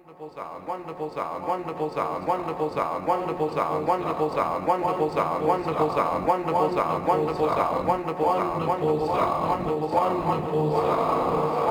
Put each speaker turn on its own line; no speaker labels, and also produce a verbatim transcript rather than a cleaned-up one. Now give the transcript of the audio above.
wonderful sound, wonderful sound, wonderful sound, wonderful sound, wonderful sound, wonderful sound, wonderful sound, wonderful sound, wonderful sound, wonderful sound, wonderful sound, wonderful sound, wonderful sound.